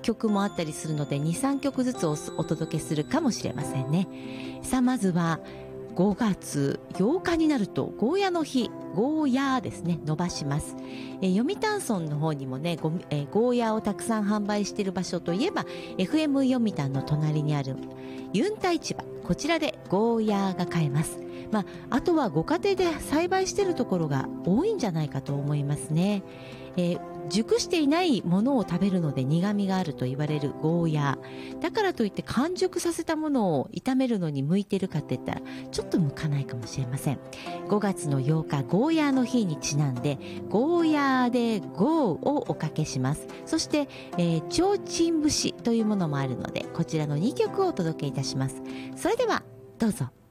曲もあったりするので 2,3 曲ずつお届けするかもしれませんね。さあまずは5月8日になるとゴーヤの日、ゴーヤーですね、伸ばします。読谷村の方にもね、ゴーヤーをたくさん販売している場所といえば FM 読谷の隣にあるユンタ市場、こちらでゴーヤーが買えます。あとはご家庭で栽培しているところが多いんじゃないかと思いますね。熟していないものを食べるので苦味があると言われるゴーヤーだからといって完熟させたものを炒めるのに向いているかって言ったらちょっと向かないかもしれません。5月の8日ゴーヤーの日にちなんでゴーヤーでゴーをおかけします。そして、ちょうちん節というものもあるのでこちらの2曲をお届けいたします。それではどうぞ。